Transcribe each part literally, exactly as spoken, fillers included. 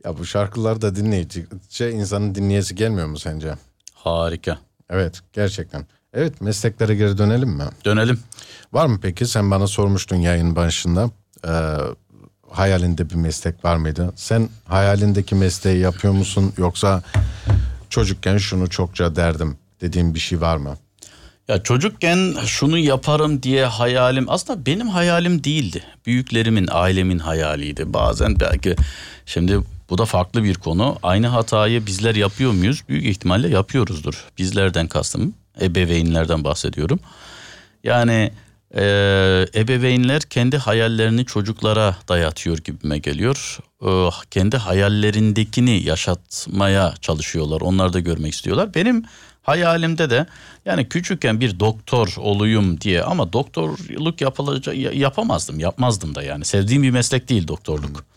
Ya bu şarkıları da dinleyince insanın dinleyesi gelmiyor mu sence? Harika. Evet, gerçekten. Evet, mesleklere geri dönelim mi? Dönelim. Var mı peki? Sen bana sormuştun yayın başında. Ee, hayalinde bir meslek var mıydı? Sen hayalindeki mesleği yapıyor musun? Yoksa çocukken şunu çokça derdim dediğin bir şey var mı? Ya çocukken şunu yaparım diye hayalim aslında benim hayalim değildi. Büyüklerimin, ailemin hayaliydi. Bazen belki şimdi bu da farklı bir konu. Aynı hatayı bizler yapıyor muyuz? Büyük ihtimalle yapıyoruzdur. Bizlerden kastım ebeveynlerden bahsediyorum. Yani e, ebeveynler kendi hayallerini çocuklara dayatıyor gibime geliyor. E, kendi hayallerindekini yaşatmaya çalışıyorlar. Onlar da görmek istiyorlar. Benim hayalimde de yani küçükken bir doktor olayım diye ama doktorluk yapılacak yapamazdım, yapmazdım da yani. Sevdiğim bir meslek değil doktorluk.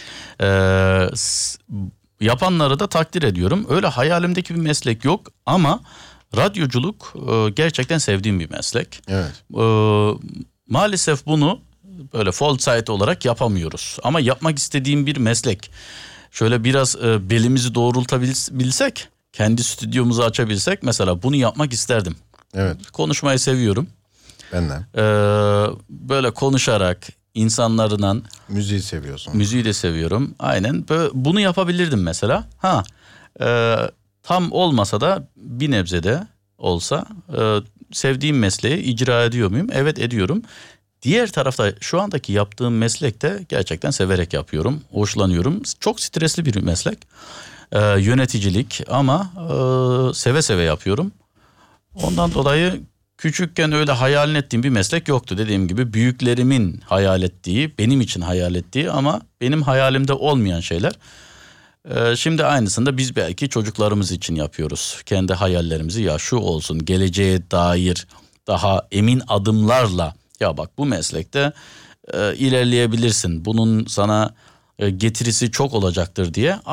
Ee, yapanları da takdir ediyorum. Öyle hayalimdeki bir meslek yok ama radyoculuk e, gerçekten sevdiğim bir meslek. Evet. Ee, maalesef bunu böyle full time olarak yapamıyoruz. Ama yapmak istediğim bir meslek. Şöyle biraz e, belimizi doğrultabilsek, kendi stüdyomuzu açabilsek mesela bunu yapmak isterdim. Evet. Konuşmayı seviyorum. Ben de. Ee, böyle konuşarak insanlarla Müziği seviyorsun. müziği de seviyorum. Aynen. Böyle, bunu yapabilirdim mesela. Ha. E, tam olmasa da bir nebze de olsa e, sevdiğim mesleği icra ediyor muyum? Evet, ediyorum. Diğer tarafta şu andaki yaptığım meslekte gerçekten severek yapıyorum. Hoşlanıyorum. Çok stresli bir meslek. Ee, yöneticilik ama e, seve seve yapıyorum. Ondan dolayı küçükken öyle hayal ettiğim bir meslek yoktu. Dediğim gibi büyüklerimin hayal ettiği, benim için hayal ettiği ama benim hayalimde olmayan şeyler. Ee, şimdi aynısını da biz belki çocuklarımız için yapıyoruz. Kendi hayallerimizi ya şu olsun, geleceğe dair daha emin adımlarla ya bak bu meslekte e, ilerleyebilirsin. Bunun sana e, getirisi çok olacaktır diye.